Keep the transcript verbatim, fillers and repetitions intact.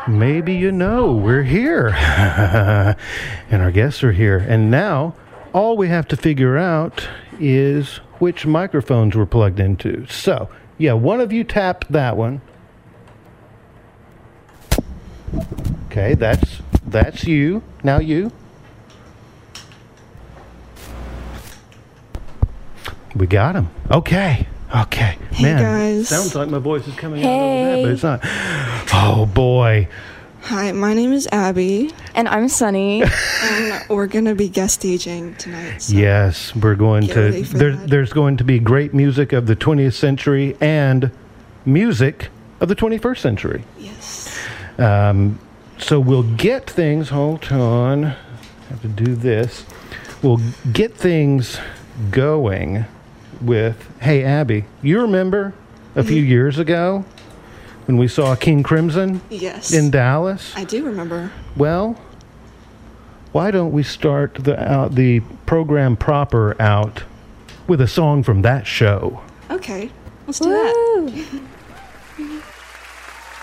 maybe you know we're here. And our guests are here. And now, all we have to figure out is which microphones we're plugged into. So, yeah, one of you tap that one. Okay, that's that's you. Now you. We got him. Okay. Okay. Hey, Man, guys. sounds like my voice is coming Hey. out over that, but it's not. Oh, boy. Hi, my name is Abby, And I'm Sunny. and we're going to be guest staging tonight. So. Yes, we're going Get to. ready for There, that. there's going to be great music of the twentieth century and music of the twenty-first century. Yes. Um, so we'll get things. Hold on, I have to do this. We'll get things going with. Hey, Abby, you remember a few years ago when we saw King Crimson Yes. in Dallas? I do remember. Well, why don't we start the uh, the program proper out with a song from that show? Okay, let's do that. Woo!